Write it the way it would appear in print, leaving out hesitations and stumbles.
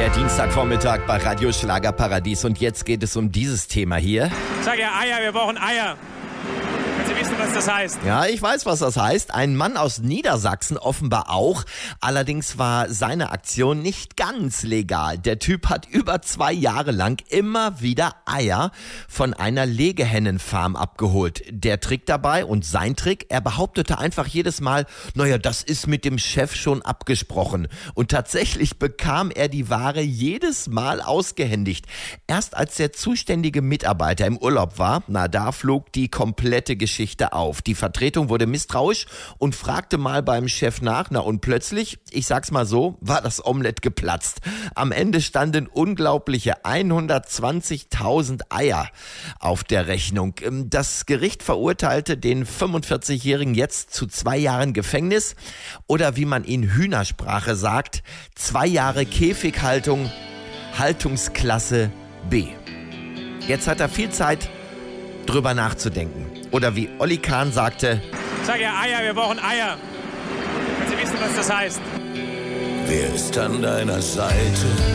Der Dienstagvormittag bei Radio Schlagerparadies und jetzt geht es um dieses Thema hier. Ich sage ja Eier, wir brauchen Eier. Wenn Sie wissen, was das heißt. Ja, ich weiß, was das heißt. Ein Mann aus Niedersachsen offenbar auch. Allerdings war seine Aktion nicht ganz legal. Der Typ hat über 2 Jahre lang immer wieder Eier von einer Legehennenfarm abgeholt. Der Trick dabei und sein Trick, er behauptete einfach jedes Mal, naja, das ist mit dem Chef schon abgesprochen. Und tatsächlich bekam er die Ware jedes Mal ausgehändigt. Erst als der zuständige Mitarbeiter im Urlaub war, da flog die komplette Geschichte auf. Die Vertretung wurde misstrauisch und fragte mal beim Chef nach. Und plötzlich, ich sag's mal so, war das Omelett geplatzt. Am Ende standen unglaubliche 120.000 Eier auf der Rechnung. Das Gericht verurteilte den 45-Jährigen jetzt zu 2 Jahren Gefängnis oder wie man in Hühnersprache sagt, 2 Jahre Käfighaltung, Haltungsklasse B. Jetzt hat er viel Zeit, drüber nachzudenken. Oder wie Olli Kahn sagte, Ich sage ja Eier, wir brauchen Eier. Wenn Sie wissen, was das heißt. Wer ist an deiner Seite?